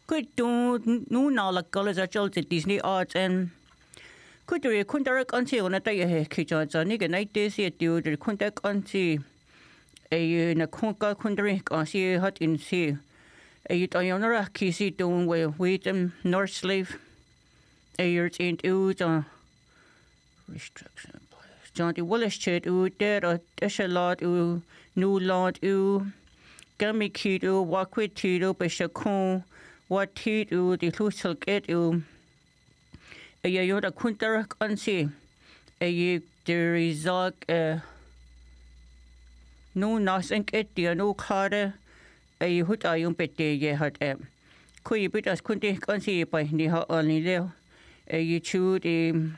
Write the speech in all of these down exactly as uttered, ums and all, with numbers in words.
Could do no knowledge college at Chelsea Disney Arts and could you contact auntie on a day kitchen so nigga night this year do the contact auntie a na conca country auntie hot in sea a diana kissy doing where wait and north slave a year into the restriction Johnny Wallace chat u there a dash a lot u new lot u Gammy kid u walk with Tito Bishacon what Tito the Lussel get u a year a kuntarak ansi a year there is a no nothing at the no card a hut I um pet ye had a could you put us kunti ansi by near only there a you chew the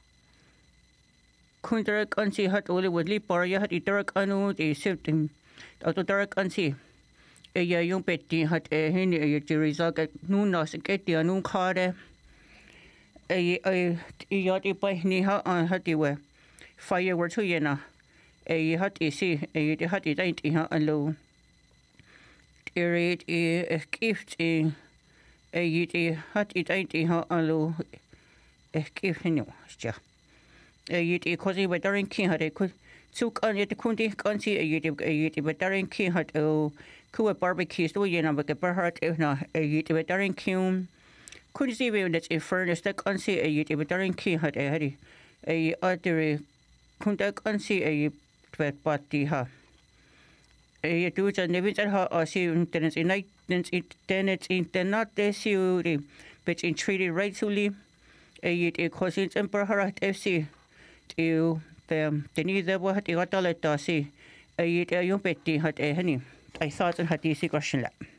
kuntarak ansi had only would leap or you had the dark anu the symptom out of dark ansi a young petty had a henny a there is a no nothing at the no card a a yachty by near on hatiwe fireworks to yena a hot is see a hot it ain't here alone there it a gift a a hot it ain't here alone a gift no ja a yit a cosy by during king had a could took on it the kunti can see a yit a yit by during king had oh cool barbecues to yena but the heart if not a yit by during king could see when that's a furnace that can see a yit but during king had a heady a other kunta can see a twelve party ha a do it and never ha or see tenants in night tenants in the not the see but in treated rightfully a yit a causes emperor hat F C to them the neither what the got all it see a yit a young petty had a honey I thought and had this question.